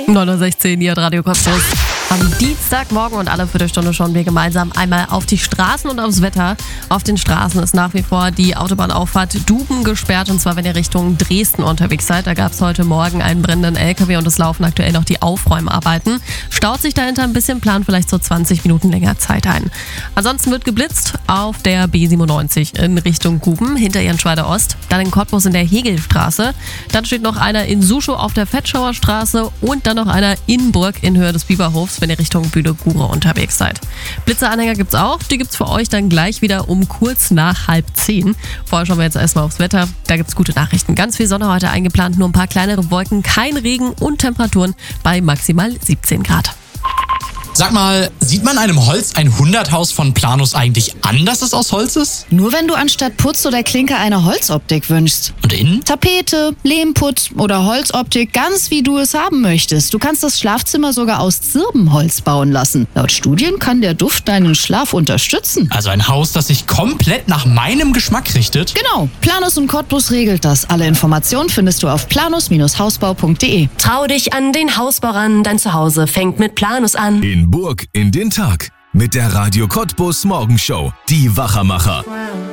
9:16 Uhr, hier hat Radio Cottbus. Am Dienstagmorgen und alle Viertelstunde schauen wir gemeinsam einmal auf die Straßen und aufs Wetter. Auf den Straßen ist nach wie vor die Autobahnauffahrt Duben gesperrt, und zwar wenn ihr Richtung Dresden unterwegs seid. Da gab es heute Morgen einen brennenden LKW und es laufen aktuell noch die Aufräumarbeiten. Staut sich dahinter ein bisschen, plant vielleicht so 20 Minuten länger Zeit ein. Ansonsten wird geblitzt auf der B97 in Richtung Guben, hinter Ehrenschweider Ost. Dann in Cottbus in der Hegelstraße. Dann steht noch einer in Suschow auf der Fetschauer Straße und dann noch einer in Burg in Höhe des Biberhofs, wenn ihr Richtung Bühle-Gure unterwegs seid. Blitzeranhänger gibt's auch, die gibt's für euch dann gleich wieder um kurz nach 9:30. Vorher schauen wir jetzt erstmal aufs Wetter. Da gibt's gute Nachrichten. Ganz viel Sonne heute eingeplant, nur ein paar kleinere Wolken, kein Regen und Temperaturen bei maximal 17 Grad. Sag mal, sieht man einem Holz ein 100-Haus von Planus eigentlich an, dass es aus Holz ist? Nur wenn du anstatt Putz oder Klinke eine Holzoptik wünschst. Und innen? Tapete, Lehmputz oder Holzoptik, ganz wie du es haben möchtest. Du kannst das Schlafzimmer sogar aus Zirbenholz bauen lassen. Laut Studien kann der Duft deinen Schlaf unterstützen. Also ein Haus, das sich komplett nach meinem Geschmack richtet? Genau, Planus und Cottbus regelt das. Alle Informationen findest du auf planus-hausbau.de. Trau dich an den Hausbau ran, dein Zuhause fängt mit Planus an. In Burg in den Tag mit der Radio Cottbus Morgenshow. Die Wachermacher.